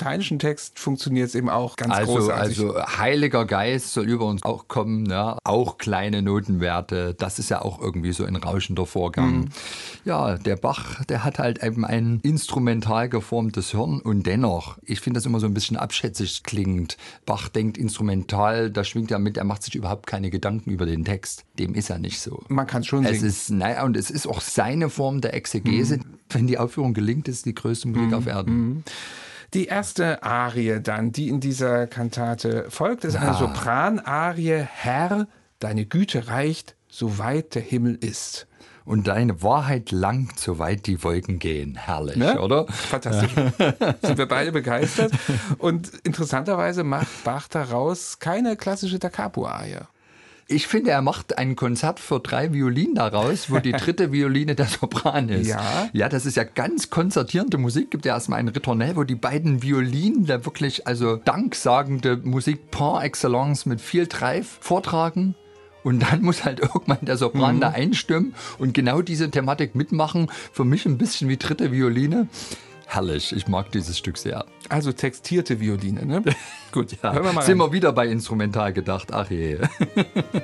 lateinischen Text funktioniert es eben auch ganz großartig. Also Heiliger Geist soll über uns auch kommen, ne? Auch kleine Notenwerte, das ist ja auch irgendwie so ein rauschender Vorgang. Ja, der Bach, der hat halt eben ein instrumental geformtes Hirn und dennoch, ich finde das immer so ein bisschen abschätzig klingend. Bach denkt instrumental, da schwingt er mit, er macht sich überhaupt keine Gedanken über den Text. Dem ist ja nicht so. Man kann es schon singen. Und es ist auch seine Form der Exegese. Wenn die Aufführung gelingt, ist die größte Musik auf Erden. Die erste Arie dann, die in dieser Kantate folgt, ist eine Sopranarie. Herr, deine Güte reicht, so weit der Himmel ist. Und deine Wahrheit langt, so weit die Wolken gehen. Herrlich, ne? Oder? Fantastisch. Sind wir beide begeistert. Und interessanterweise macht Bach daraus keine klassische Da Capo-Arie. Ich finde, er macht ein Konzert für 3 Violinen daraus, wo die dritte Violine der Sopran ist. Ja, das ist ja ganz konzertierende Musik. Gibt ja erstmal ein Ritornell, wo die beiden Violinen da wirklich, also danksagende Musik par excellence mit viel Drive vortragen. Und dann muss halt irgendwann der Sopran da einstimmen und genau diese Thematik mitmachen. Für mich ein bisschen wie dritte Violine. Herrlich, ich mag dieses Stück sehr. Also textierte Violine, ne? Gut, ja. Hören wir mal sind wir wieder bei instrumental gedacht. Ach je.